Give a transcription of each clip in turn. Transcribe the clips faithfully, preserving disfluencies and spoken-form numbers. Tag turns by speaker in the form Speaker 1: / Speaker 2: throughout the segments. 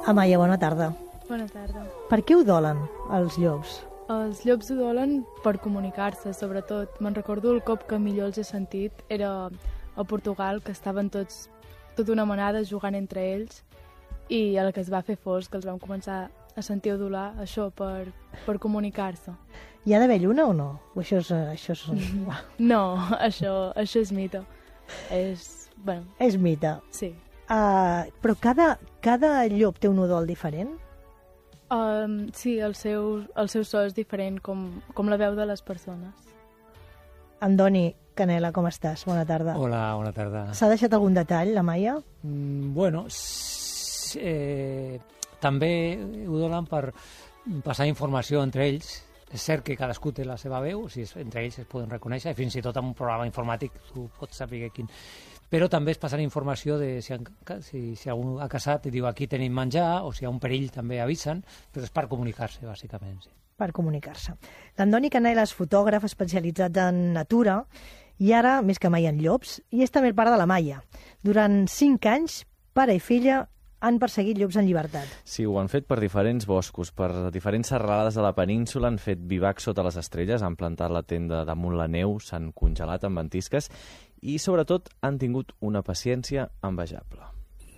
Speaker 1: Amaya, bona tarda.
Speaker 2: Bona tarda.
Speaker 1: Per què udolen els llops?
Speaker 2: Els llops udolen per comunicar-se, sobretot. Me'n recordo el cop que millor els he sentit era a Portugal, que estaven tots, tota una manada jugant entre ells, i a la que es va fer fosc, que els vam començar a sentir udolar, això, per, per comunicar-se.
Speaker 1: Hi ha d'haver lluna o no? O això és... Això és...
Speaker 2: No, això, això és mite. És... Bueno,
Speaker 1: és mite.
Speaker 2: sí.
Speaker 1: Uh, però cada, cada llop té un udol diferent?
Speaker 2: Um, sí, el seu, el seu so és diferent, com, com la veu de les persones.
Speaker 1: Andoni Canela, com estàs? Bona tarda.
Speaker 3: Hola, bona tarda.
Speaker 1: S'ha deixat algun detall, la Maia?
Speaker 3: Mm, bueno, s- eh, també udolen per passar informació entre ells. És cert que cadascú té la seva veu, o sigui, entre ells es poden reconèixer, i fins i tot amb un programa informàtic tu pots saber quin... Però també es passen informació de si, han, si, si algú ha casat i diu aquí tenim menjar, o si hi ha un perill també avisen, però és per comunicar-se, bàsicament. Sí.
Speaker 1: Per comunicar-se. L'Andoni Canela és fotògraf especialitzat en natura i ara, més que mai, en llops, i és també el pare de la Maia. Durant cinc anys, pare i filla han perseguit llops en llibertat.
Speaker 4: Sí, ho han fet per diferents boscos, per diferents serralades de la península, han fet vivac sota les estrelles, han plantat la tenda damunt la neu, s'han congelat amb ventisques i, sobretot, han tingut una paciència envejable.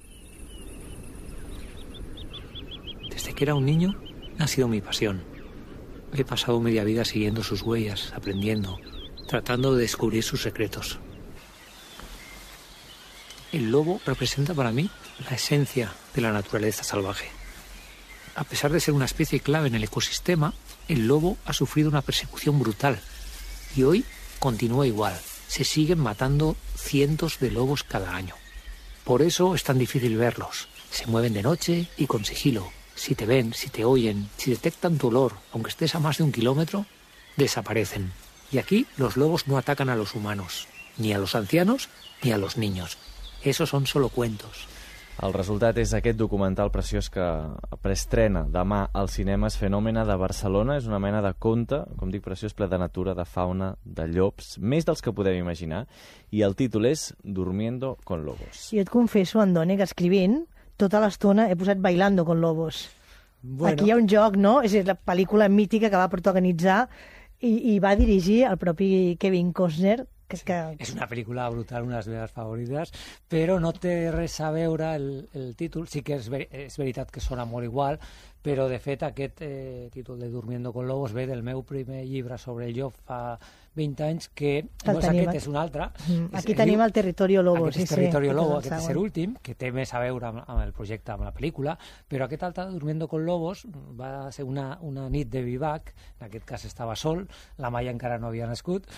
Speaker 5: Desde que era un niño, ha sido mi pasión. He pasado media vida siguiendo sus huellas, aprendiendo, tratando de descubrir sus secretos. El lobo representa para mí la esencia de la naturaleza salvaje. A pesar de ser una especie clave en el ecosistema, el lobo ha sufrido una persecución brutal y hoy continúa igual. Se siguen matando cientos de lobos cada año. Por eso es tan difícil verlos. Se mueven de noche y con sigilo. Si te ven, si te oyen, si detectan tu olor, aunque estés a más de un kilómetro, desaparecen. Y aquí los lobos no atacan a los humanos, ni a los ancianos, ni a los niños. Esos son solo cuentos.
Speaker 4: El resultat és aquest documental preciós que preestrena demà als cinemes Fenòmena de Barcelona. És una mena de conte, com dic, preciós, ple de natura, de fauna, de llops, més dels que podem imaginar, i el títol és Durmiendo con Lobos.
Speaker 1: Jo et confesso, Andoni, que escrivint tota l'estona he posat Bailando con Lobos.
Speaker 3: Bueno,
Speaker 1: Aquí hi ha un joc, no? És la pel·lícula mítica que va protagonitzar i, i va dirigir el propi Kevin Costner, que, que...
Speaker 3: és una pel·lícula brutal, una de les meves favorites, però no té res a veure el, el títol. Sí que és, ver, és veritat que sona molt igual, però de fet aquest eh, títol de Durmiendo con Lobos ve del meu primer llibre sobre el llop fa vint anys, que doncs, aquest és un altre.
Speaker 1: Mm, aquí
Speaker 3: és,
Speaker 1: tenim
Speaker 3: diu,
Speaker 1: el Territorio Lobo.
Speaker 3: Aquest és
Speaker 1: sí,
Speaker 3: Territorio
Speaker 1: sí,
Speaker 3: Lobo,
Speaker 1: aquest
Speaker 3: aquest és l'últim, que té més a veure amb, amb el projecte, amb la pel·lícula, però aquest altre, Durmiendo con Lobos, va ser una, una nit de vivac, en aquest cas estava sol, la Maia encara no havia nascut,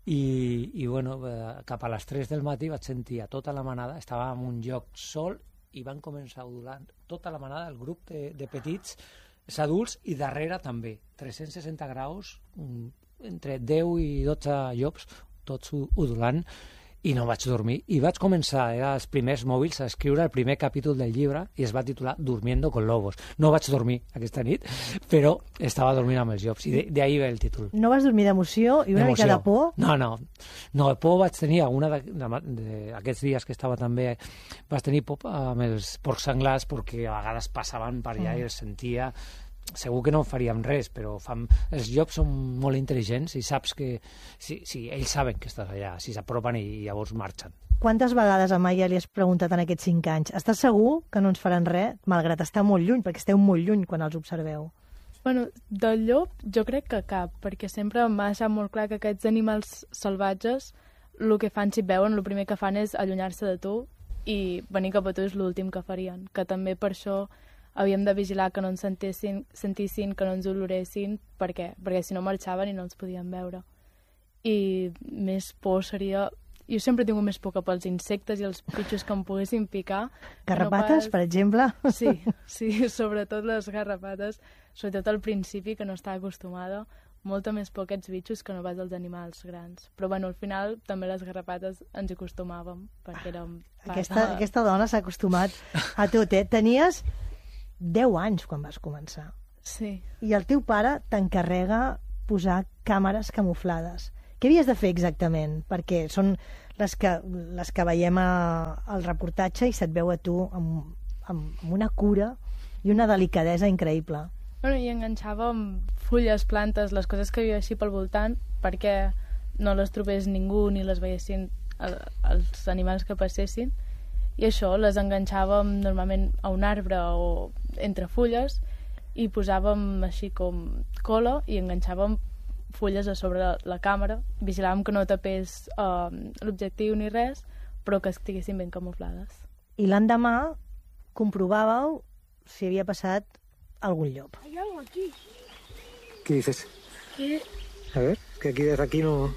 Speaker 3: i, i bueno, cap a les tres del matí vaig sentir a tota la manada, estava en un lloc sol, i van començar a udolar tota la manada, el grup de, de petits, els adults, i darrere també, tres-cents seixanta graus, entre deu i dotze llops, tots udolant, i no vaig dormir. I vaig començar, era els primers mòbils, a escriure el primer capítol del llibre i es va titular Durmiendo con Lobos. No vaig dormir aquesta nit, però estava dormint amb els llops, i d'ahir ve el títol.
Speaker 1: No vas dormir d'emoció i una mica de por?
Speaker 3: No, no. No, por vaig tenir alguna d'aquests dies que estava també... Vaig tenir por amb els porcs senglars perquè a vegades passaven per allà mm. i els sentia... Segur que no faríem res, però fam... els llops són molt intel·ligents i saps que... Sí, sí, ells saben que estàs allà, si s'apropen i llavors marxen.
Speaker 1: Quantes vegades a Maia li has preguntat en aquests cinc anys estàs segur que no ens faran res, malgrat estar molt lluny, perquè esteu molt lluny quan els observeu?
Speaker 2: Bueno, del llop jo crec que cap, perquè sempre m'ha deixat molt clar que aquests animals salvatges el que fan si et veuen, el primer que fan és allunyar-se de tu i venir cap a tu és l'últim que farien, que també per això havíem de vigilar que no ens sentissin, sentissin, que no ens oloressin, per què? Perquè si no marxaven i no els podíem veure. I més por seria... Jo sempre he tingut més por que pels insectes i els bitxos que em poguessin picar.
Speaker 1: Garrapates, no pas... per exemple?
Speaker 2: Sí, sí, sobretot les garrapates, sobretot al principi, que no estava acostumada, molta més por a aquests bitxos que no pas als animals grans. Però bueno, al final també les garrapates ens hi acostumàvem, perquè érem...
Speaker 1: Aquesta, aquesta dona s'ha acostumat a tot, eh? Tenies deu anys quan vas començar.
Speaker 2: Sí.
Speaker 1: I el teu pare t'encarrega posar càmeres camuflades. Què havies de fer exactament? Perquè són les que, les que veiem a, al reportatge i se't veu a tu amb, amb, amb una cura i una delicadesa increïble.
Speaker 2: Bueno, i enganxàvem fulles, plantes, les coses que hi havia així pel voltant, perquè no les trobés ningú ni les veiessin el, els animals que passessin. I això, les enganxàvem normalment a un arbre o entre fulles i posàvem així com cola i enganxàvem fulles a sobre la càmera. Vigilàvem que no tapés uh, l'objectiu ni res, però que estiguessin ben camuflades.
Speaker 1: I l'endemà comprovàveu si havia passat algun llop.
Speaker 6: Hay algo aquí.
Speaker 5: ¿Qué dices?
Speaker 6: ¿Qué?
Speaker 5: A ver, que aquí desde aquí no...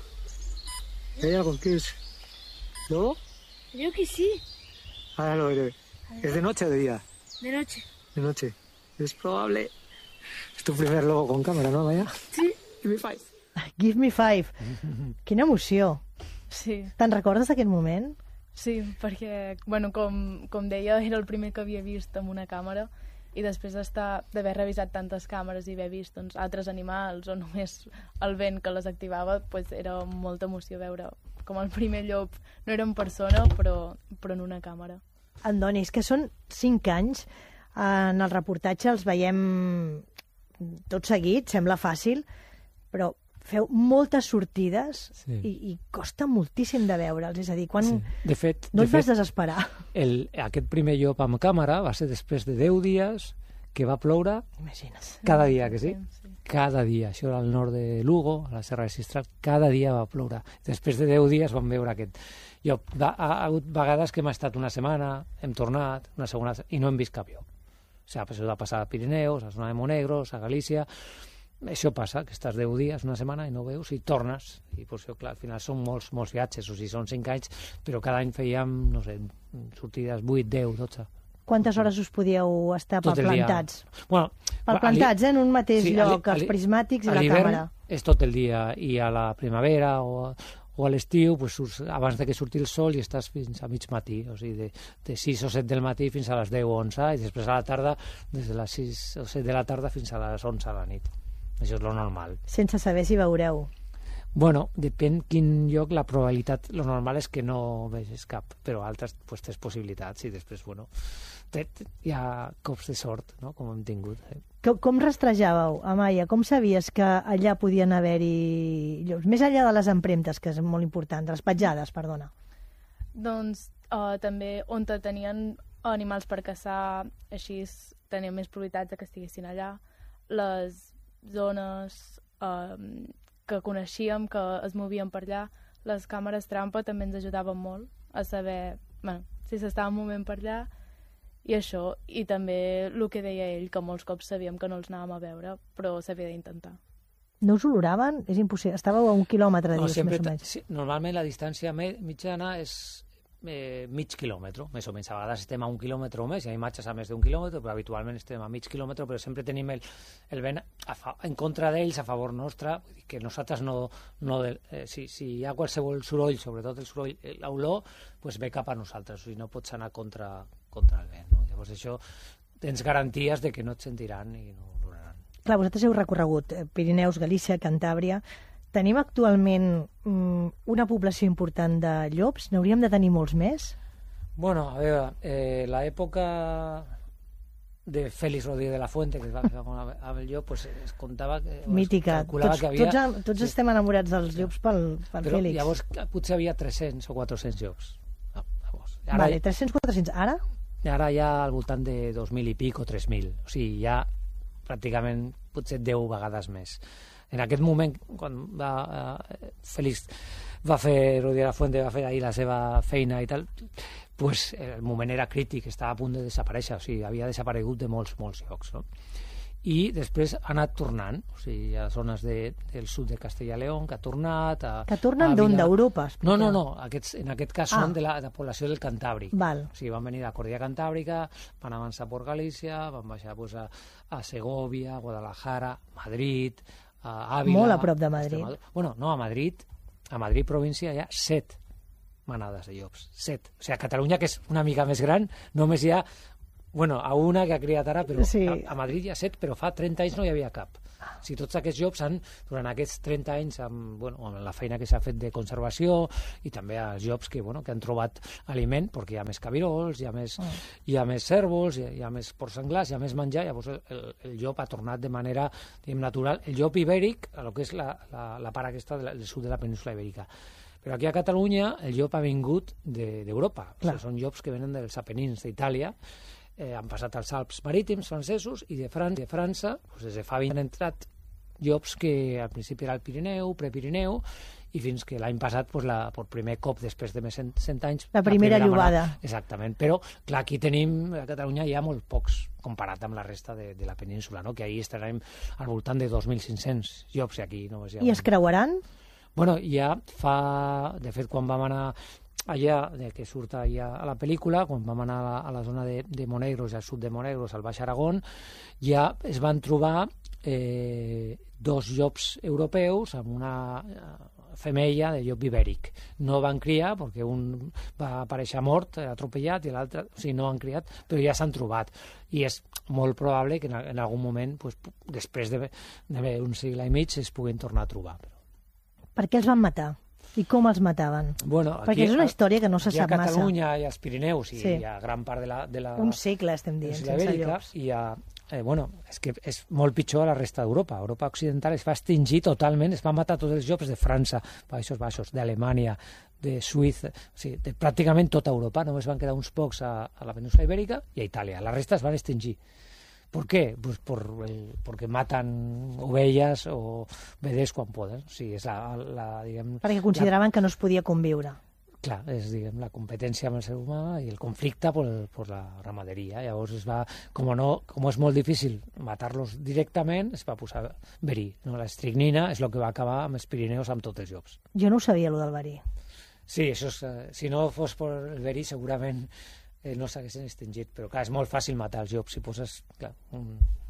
Speaker 5: ¿Hay algo? ¿Qué es? ¿Lobo?
Speaker 6: Creo que sí.
Speaker 5: Ahora lo veré. ¿Es de noche o de día?
Speaker 6: De noche.
Speaker 5: De noche. Es probable. Es tu primer lobo con cámara, ¿no, Maya?
Speaker 6: Sí.
Speaker 5: Give me five.
Speaker 1: Give me five. Quina emoció.
Speaker 2: Sí,
Speaker 1: Te'n recordes d'aquest moment?
Speaker 2: sí, perquè, bueno, com, com deia, era el primer que havia vist amb una càmera i després d'estar d'haver revisat tantes càmeres i haver vist doncs, altres animals o només el vent que les activava, pues, era molta emoció veure com el primer llop no era en persona però, però en una càmera.
Speaker 1: Andoni, és que són cinc anys. En el reportatge els veiem tot seguit, sembla fàcil, però feu moltes sortides
Speaker 3: Sí.
Speaker 1: i, i costa moltíssim de veure'ls. És a dir, quan
Speaker 3: Sí. De fet,
Speaker 1: no
Speaker 3: de
Speaker 1: et vas
Speaker 3: fet
Speaker 1: desesperar.
Speaker 3: el, aquest primer llop amb càmera va ser després de deu dies que va ploure
Speaker 1: Imagina't.
Speaker 3: cada dia, que sí?
Speaker 2: Sí.
Speaker 3: Cada dia. Això era al nord de Lugo, a la Serra de Sistrat, cada dia va ploure. Després de deu dies vam veure aquest llop. Va, ha, ha hagut vegades que hem estat una setmana, hem tornat, una segona, i no hem vist cap llop. O sigui, això va passar a Pirineus, a zona de Monegros, a Galícia. Això passa, que estàs deu dies, una setmana, i no veus, i tornes. I pues, clar, al final són molts, molts viatges, o sigui, són cinc anys, però cada any fèiem, no sé, sortides vuit, deu, dotze.
Speaker 1: Quantes hores us podíeu estar
Speaker 3: Tot
Speaker 1: per
Speaker 3: el dia.
Speaker 1: plantats?
Speaker 3: Bueno,
Speaker 1: Per plantats, eh, en un mateix
Speaker 3: Sí, a
Speaker 1: lloc,
Speaker 3: l'hi- a
Speaker 1: els
Speaker 3: l'hi-
Speaker 1: prismàtics i
Speaker 3: a
Speaker 1: la
Speaker 3: l'hivern
Speaker 1: càmera.
Speaker 3: és tot el dia, i a la primavera o, o a l'estiu, pues, surts, abans de que surti el sol, i estàs fins a mig matí, o sigui, de, de sis o set del matí fins a les deu o onze, i després a la tarda, des de les sis o set de la tarda fins a les onze a la nit. Això és lo normal.
Speaker 1: Sense saber si veureu.
Speaker 3: Bueno, depèn quin lloc, la probabilitat, lo normal és que no vegis cap, però altres pues, tens possibilitats, i després, bueno, té, té, hi ha cops de sort, no?, com hem tingut. Eh?
Speaker 1: Com, com rastrejàveu, Amaya? Com sabies que allà podien haver-hi llops? Més enllà de les empremtes, que és molt important, de les petjades, perdona.
Speaker 2: Doncs uh, també on te tenien animals per caçar, així tenien més probabilitats de que estiguessin allà. Les zones uh, que coneixíem, que es movien per allà, les càmeres trampa també ens ajudaven molt a saber, bueno, si s'estaven movent per allà, i això, i també el que deia ell, que molts cops sabíem que no els anàvem a veure, però s'havia d'intentar.
Speaker 1: No us oloraven? És impossible. Estàveu a un quilòmetre,
Speaker 3: No,
Speaker 1: dius,
Speaker 3: sempre,
Speaker 1: més o menys.
Speaker 3: sí, normalment la distància me, mitjana és eh, mig quilòmetre, més o menys. A vegades estem a un quilòmetre o més, hi ha imatges a més d'un quilòmetre, però habitualment estem a mig quilòmetre, però sempre tenim el, el vent a fa, en contra d'ells, a favor nostre, vull dir que nosaltres no... no de, eh, si, si hi ha qualsevol soroll, sobretot el soroll, l'olor, pues ve cap a nosaltres, o sigui, no pots anar contra, contra el vent, no? Llavors això tens garanties de que no et sentiran i no oloraran.
Speaker 1: Clar, vosaltres heu recorregut eh, Pirineus, Galícia, Cantàbria. Tenim actualment mm, una població important de llops? N'hauríem de tenir molts més?
Speaker 3: Bueno, a veure, eh, l'època de Félix Rodríguez de la Fuente, que es va fer amb, amb el llop, pues, es comptava que... es
Speaker 1: Mítica.
Speaker 3: calculava
Speaker 1: Tots,
Speaker 3: que havia...
Speaker 1: tots, am- tots
Speaker 3: sí.
Speaker 1: estem enamorats dels llops pel, pel
Speaker 3: Però
Speaker 1: Fèlix.
Speaker 3: llavors potser havia tres-cents o quatre-cents llops. Ah, llavors, ara,
Speaker 1: Vale, tres-cents quatre-cents. Ara?
Speaker 3: ara ja al voltant de dos mil i pic o tres mil. O sigui, ja pràcticament potser deu vegades més. En aquest moment, quan va, eh, Félix va fer, Rodríguez de la Fuente va fer ahir la seva feina i tal, pues, el moment era crític, estava a punt de desaparèixer, o sigui, havia desaparegut de molts, molts llocs, no? I després ha anat tornant, o sigui, hi ha zones de, del sud de Castella i León que ha tornat... A,
Speaker 1: Que tornen
Speaker 3: a
Speaker 1: d'on?
Speaker 3: Vila-
Speaker 1: D'Europa?
Speaker 3: No, no, no, aquests, en aquest cas
Speaker 1: Ah.
Speaker 3: són de la, de la població del Cantàbric.
Speaker 1: Val.
Speaker 3: O sigui, van venir a la Cordillera Cantàbrica, van avançar per Galícia, van baixar pues, a, a Segovia, Guadalajara, Madrid, a Ávila...
Speaker 1: Molt a prop de Madrid.
Speaker 3: Extremadura. Bueno, no, a Madrid, a Madrid província hi ha set manades de llops, set. O sigui, a Catalunya, que és una mica més gran, només hi ha Bueno, a una que ha criat ara, però
Speaker 1: Sí.
Speaker 3: a, a Madrid hi ha set, però fa trenta anys no hi havia cap. O sigui, tots aquests llops han, durant aquests trenta anys, amb, bueno, amb la feina que s'ha fet de conservació i també els llops que, bueno, que han trobat aliment, perquè hi ha més cabirols, hi ha més,
Speaker 1: Oh.
Speaker 3: hi ha més cérvols, hi ha, hi ha més porcs senglars, hi ha més menjar, llavors el, el, el llop ha tornat de manera, diguem, natural. El llop ibèric, a lo que és la, la, la part aquesta de la, del sud de la península ibèrica. Però aquí a Catalunya el llop ha vingut d'Europa. De, o sigui, són llops que venen dels Apenins d'Itàlia, eh, han passat als Alps marítims francesos i de França, de França doncs des de fa vint han entrat llops que al principi era el Pirineu, Prepirineu, i fins que l'any passat, doncs, la, per primer cop, després de més de cent anys...
Speaker 1: La primera llobada.
Speaker 3: Mana, exactament, però clar, aquí tenim, a Catalunya hi ha molt pocs, comparat amb la resta de, de la península, no? Que ahir estarem al voltant de dos mil cinc-cents llops, i aquí només hi ha...
Speaker 1: I es creuaran?
Speaker 3: Bueno, ja fa... De fet, quan vam anar allà, que surt allà a la pel·lícula, quan vam anar a la, a la zona de, de Monegros, al sud de Monegros, al Baix Aragón, ja es van trobar eh, dos llops europeus amb una femella de llop ibèric. No van criar, perquè un va aparèixer mort, atropellat, i l'altre, o sigui, no han criat, però ja s'han trobat. I és molt probable que en, en algun moment, pues, després d'un segle i mig, es puguin tornar a trobar.
Speaker 1: Per què els van matar? I com els mataven?
Speaker 3: Bueno, aquí,
Speaker 1: perquè és una història que no se sap massa.
Speaker 3: A Catalunya i als Pirineus i
Speaker 1: sí.
Speaker 3: a gran part de la... De la
Speaker 1: Un segle estem dient, sense
Speaker 3: Ibèrica,
Speaker 1: llops.
Speaker 3: I a, eh, bueno, és que és molt pitjor a la resta d'Europa. Europa occidental es va extingir totalment, es va matar tots els llops de França, Països Baixos, d'Alemanya, de Suïssa, o sigui, de pràcticament tota Europa. Només van quedar uns pocs a, a la península ibèrica i a Itàlia. La resta es van extingir. ¿Por qué? Pues por el, porque matan ovelles o veders quan poden. O sigui, és la, la, diguem,
Speaker 1: perquè consideraven la... que no es podia conviure.
Speaker 3: Clar, és, diguem, la competència amb el ser humà i el conflicte per, per la ramaderia. Llavors es va, com, no, com és molt difícil matar-los directament, es va posar verí. No? La estricnina és el que va acabar amb els Pirineus amb tots els llops.
Speaker 1: Jo no ho sabia, allò del verí.
Speaker 3: Sí, això és, eh, si no fos per el verí, segurament eh, no s'haguessin extingit. Però clar, és molt fàcil matar els llops. Si poses, clar, un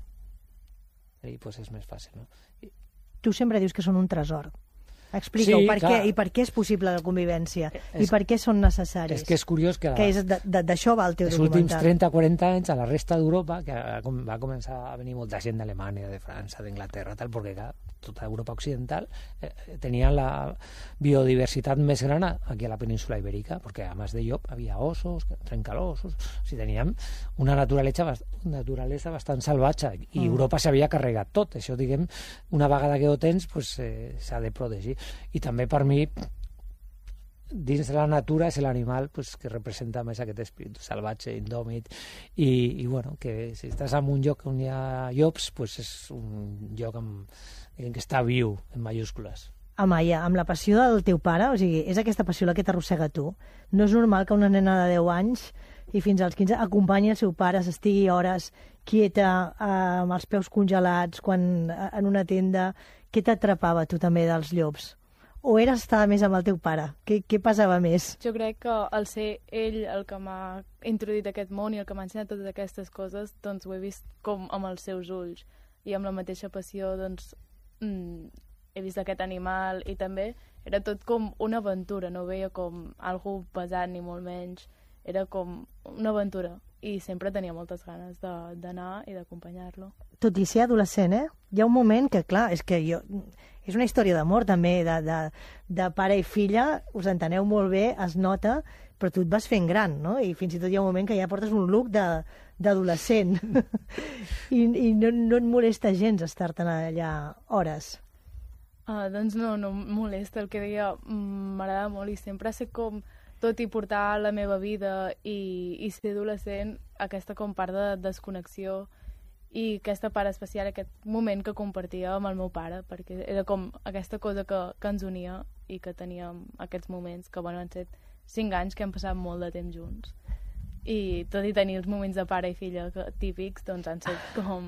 Speaker 3: verí, pues és més fàcil, no? I...
Speaker 1: Tu sempre dius que són un tresor. Explica-ho,
Speaker 3: Sí,
Speaker 1: per
Speaker 3: clar.
Speaker 1: què, i per què és possible la convivència,
Speaker 3: És-
Speaker 1: i per què són necessaris.
Speaker 3: És que és curiós que...
Speaker 1: Que és de- de- d'això va el teu
Speaker 3: els últims
Speaker 1: documental.
Speaker 3: trenta o quaranta anys a la resta d'Europa, que ha com- va començar a venir molta gent d'Alemanya, de França, d'Anglaterra, tal, perquè clar, tota Europa occidental eh, tenia la biodiversitat més gran aquí a la península ibèrica, perquè a més de llop havia ossos, trencalosos, o sigui, teníem una naturalesa, bast naturalesa bastant salvatge, i
Speaker 1: Mm.
Speaker 3: Europa s'havia carregat tot. Això, diguem, una vegada que ho tens, pues, eh, s'ha de protegir. I també per mi dins de la natura és l'animal pues, que representa més aquest espírit salvatge, indòmit, i, i bueno, que si estàs en un lloc on hi ha llops, pues és un lloc amb, diguem, que està viu, en majúscules.
Speaker 1: Amaya, amb la passió del teu pare, o sigui, és aquesta passió la que t'arrossega tu. No és normal que una nena de deu anys i fins als quinze acompanyi el seu pare, s'estigui hores quieta, eh, amb els peus congelats, quan eh, en una tenda. Què t'atrapava tu també dels llops? O eres estar més amb el teu pare? Què, què passava més?
Speaker 2: Jo crec que al ser ell el que m'ha introduït aquest món i el que m'ha ensenyat totes aquestes coses, doncs ho he vist com amb els seus ulls. I amb la mateixa passió, doncs, mm, he vist aquest animal i també era tot com una aventura, no ho veia com algo pesat ni molt menys. Era com una aventura i sempre tenia moltes ganes d'anar i d'acompanyar-lo.
Speaker 1: Tot i ser adolescent, eh? Hi ha un moment que, clar, és que jo... És una història d'amor, també, de, de, de pare i filla, us enteneu molt bé, es nota, però tu et vas fent gran, no? I fins i tot hi ha un moment que ja portes un look d'adolescent. I, I no, no et molesta gens estar-te'n allà hores.
Speaker 2: Ah, doncs no, no em molesta. El que deia mm, m'agrada molt i sempre sé com, tot i portar la meva vida i, i ser adolescent, aquesta com part de desconnexió i aquesta part especial, aquest moment que compartia amb el meu pare, perquè era com aquesta cosa que, que ens unia i que teníem aquests moments, que bueno, han set cinc anys que hem passat molt de temps junts. I tot i tenir els moments de pare i filla que, típics, doncs han set com...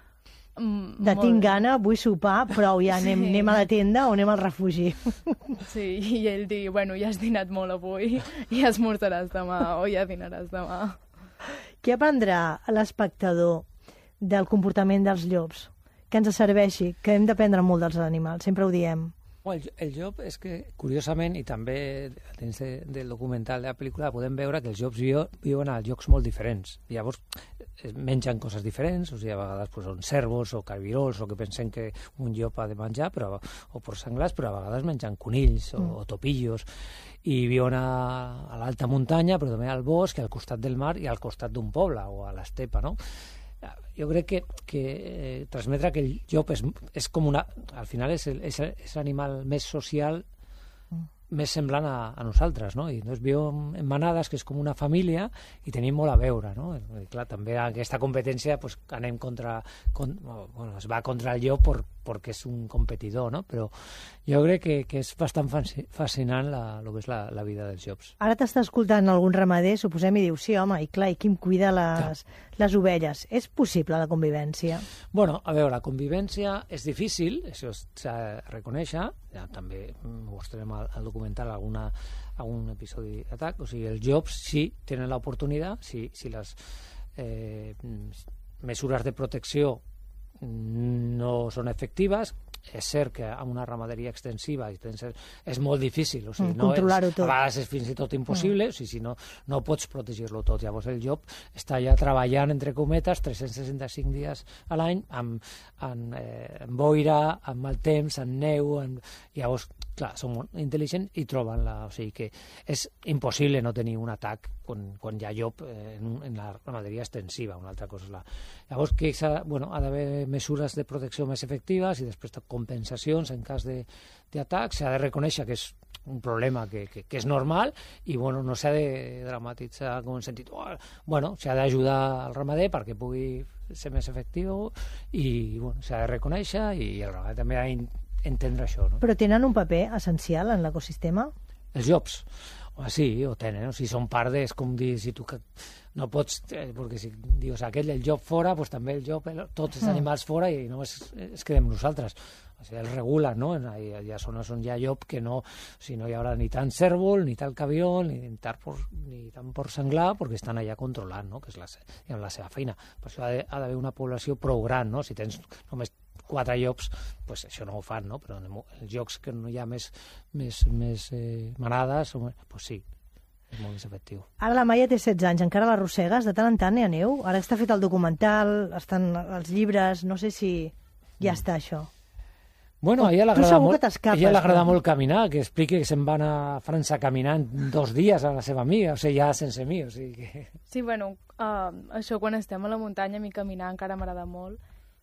Speaker 2: Mm,
Speaker 1: De
Speaker 2: molt...
Speaker 1: tinc gana, vull sopar, prou, ja anem,
Speaker 2: Sí.
Speaker 1: anem a la tenda o anem al refugi.
Speaker 2: Sí, i ell digui, bueno, ja has dinat molt avui, ja esmorzaràs demà o ja dinaràs demà.
Speaker 1: Què aprendrà l'espectador del comportament dels llops? Que ens serveixi, que hem d'aprendre molt dels animals, sempre ho diem.
Speaker 3: El, el llop és que, curiosament, i també dins de, del documental de la pel·lícula, podem veure que els llops viu, viuen a llocs molt diferents. Llavors, mengen coses diferents, o sigui, a vegades pues, són cérvols o carbirols, o que pensem que un llop ha de menjar, però, o porcs senglars, però a vegades mengen conills o, mm. o topillos, i viuen a, a l'alta muntanya, però també al bosc, al costat del mar i al costat d'un poble o a l'estepa, no? Jo crec que, que eh, transmetre que el llop és, és com una... Al final és, el, és, és l'animal més social, mm. més semblant a, a nosaltres, no? I ens viuen en manades, que és com una família, i tenim molt a veure, no? I, clar, també aquesta competència, pues, anem contra... Con, bueno, es va contra el llop per, perquè és un competidor, no? Però jo crec que, que és bastant fascinant la, el que és la, la vida dels llops.
Speaker 1: Ara t'està escoltant algun ramader, suposem, i diu, sí, home, i clar, i qui em cuida les, les ovelles? És possible la convivència?
Speaker 3: Bueno, a veure, la convivència és difícil, això s'ha de reconèixer, ja també mostrem al, al documental alguna, algun episodi d'atac, o sigui, els llops sí tenen l'oportunitat, si, si les eh, mesures de protecció no són efectives. És cert que amb una ramaderia extensiva és molt difícil, o sigui,
Speaker 1: mm,
Speaker 3: no
Speaker 1: controlar-ho
Speaker 3: és,
Speaker 1: tot.
Speaker 3: A vegades és fins i tot impossible, mm. o sigui, si no, no pots protegir-lo tot. Llavors el llop està ja treballant, entre cometes, tres-cents seixanta-cinc dies a l'any, amb, amb, eh, amb boira, amb mal temps, amb neu, amb... llavors, clar, són molt intel·ligents i troben la... O sigui que és impossible no tenir un atac quan, quan hi ha llop eh, en, en la ramaderia extensiva, una altra cosa és la... Llavors, que ha, bueno, ha d'haver mesures de protecció més efectives i després compensacions en cas d'atac. S'ha de reconèixer que és un problema que, que, que és normal i bueno, no s'ha de dramatitzar com en sentit, oh, bueno, s'ha d'ajudar al ramader perquè pugui ser més efectiu i bueno, s'ha de reconèixer i el ramader també ha d'entendre això, no?
Speaker 1: Però tenen un paper essencial en l'ecosistema?
Speaker 3: Els llops? O sí, ho tenen, o sigui, són part de... És com dir, si tu que no pots... Eh, perquè si dius aquell, el llop fora, doncs també el llop, el, tots els animals fora i només es quedem nosaltres. O sigui, el regula, no? Hi ha, hi ha zones on hi ha llop que no... O sigui, no hi haurà ni tant cérvol, ni tal cabiol, ni, ni, por, ni tant porc senglar, perquè estan allà controlant, no? Que és la, la seva feina. Per això ha d'haver una població prou gran, no? Si tens només quatre llops, pues això no ho fan, no? Però en els llocs que no hi ha més, més, més eh, manades, pues sí, és molt més efectiu.
Speaker 1: Ara la Maia té setze anys, encara l'arrossegues? De tant en tant hi ha neu? Ara està fet el documental, estan els llibres, no sé si ja està això.
Speaker 3: Bueno, a ella l'agrada molt,
Speaker 1: però...
Speaker 3: molt caminar, que expliqui que se'n van a França caminant dos dies a la seva amiga, o sigui, ja sense mi, o sigui que...
Speaker 2: Sí, bueno, uh, això quan estem a la muntanya, a mi caminar encara m'agrada molt,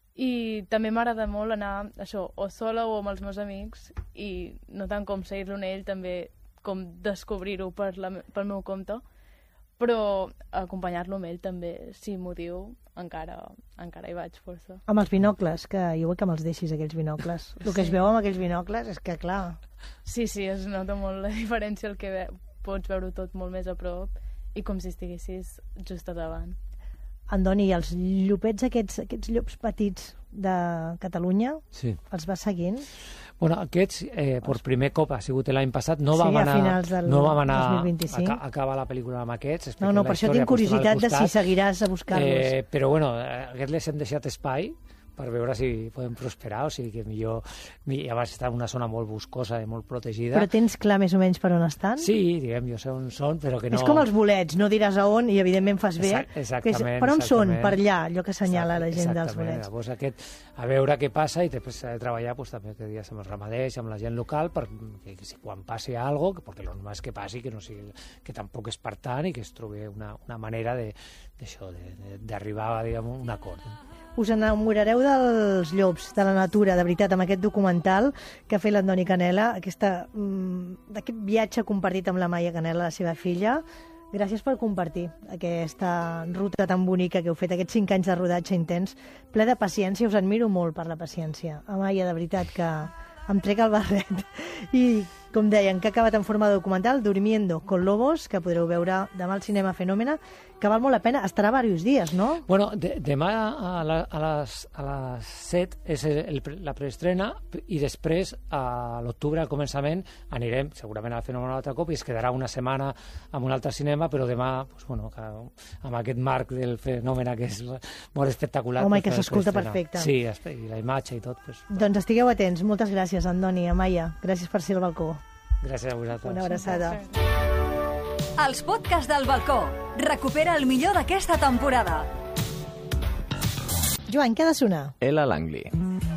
Speaker 2: i també m'agrada molt anar, això, o sola o amb els meus amics, i no tant com seguir-lo en ell, també com descobrir-ho per la, pel meu compte, però acompanyar-lo amb ell també, si m'ho diu, encara, encara hi vaig força.
Speaker 1: Amb els binocles, que jo vull que me'ls deixis, aquells binocles. El que sí. Es veu amb aquells binocles és que, clar...
Speaker 2: Sí, sí, es nota molt la diferència, el que ve, pots veure tot molt més a prop i com si estiguessis just a davant.
Speaker 1: Andoni, i els llopets aquests, aquests llops petits de Catalunya,
Speaker 3: sí.
Speaker 1: Els vas seguint?
Speaker 3: Bueno, aquests, eh, per primer cop, ha sigut l'any passat, no
Speaker 1: sí,
Speaker 3: vam anar,
Speaker 1: a finals del
Speaker 3: no vam anar
Speaker 1: dos mil vint-i-cinc.
Speaker 3: a, a acabar la pel·lícula amb aquests.
Speaker 1: No, no, per això tinc curiositat de si seguiràs a buscar-los.
Speaker 3: Eh, però bueno, aquests les hem deixat espai per veure si podem prosperar, o sigui que millor... I abans està en una zona molt boscosa i molt protegida.
Speaker 1: Però tens clar més o menys per on estan?
Speaker 3: Sí, diguem, jo sé on són, però que no...
Speaker 1: És com els bolets, no diràs a on i evidentment fas bé.
Speaker 3: Exactament.
Speaker 1: És, per on són? Per allà, allò que assenyala la gent dels bolets.
Speaker 3: Llavors aquest, a veure què passa i després s'ha de treballar pues, també que dies amb els ramaders, amb la gent local, perquè que si quan passi alguna cosa, perquè el normal és que passi, que, no sigui, que tampoc és per tant i que es trobi una, una manera d'arribar a un acord.
Speaker 1: Us enamorareu dels llops, de la natura, de veritat, amb aquest documental que ha fet l'Andoni Canela, aquesta, mm, aquest viatge compartit amb la Maia Canela, la seva filla. Gràcies per compartir aquesta ruta tan bonica que heu fet, aquests cinc anys de rodatge intens, ple de paciència. Us admiro molt per la paciència. Amaia, de veritat, que em trec el barret. I, com deien, que ha acabat en forma de documental, Durmiendo con Lobos, que podreu veure demà al Cinema Fenòmena, que val molt la pena. Estarà diversos dies, no?
Speaker 3: Bueno, de, demà a, la, a, les, a les set és el, el, la preestrena i després, a l'octubre, al començament, anirem segurament al Fenòmena un altre cop i es quedarà una setmana amb un altre cinema, però demà, pues, bueno, que, amb aquest marc del Fenòmena que és molt espectacular.
Speaker 1: Home, i que s'escolta perfecte.
Speaker 3: Sí, i la imatge i tot. Pues,
Speaker 1: doncs estigueu atents. Moltes gràcies, Andoni, Amaia. Gràcies per ser al balcó.
Speaker 3: Gràcies a vosaltres.
Speaker 1: Una abraçada.
Speaker 6: Els podcasts del balcó. Recupera el millor d'aquesta temporada.
Speaker 1: Joan, què ha de sonar?
Speaker 4: Ella Langley.